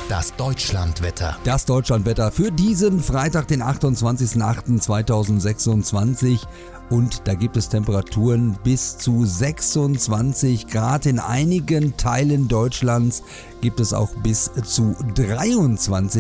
Das Deutschlandwetter. Das Deutschlandwetter für diesen Freitag, den 28.08.2026. Und da gibt es Temperaturen bis zu 26 Grad. In einigen Teilen Deutschlands gibt es auch bis zu 23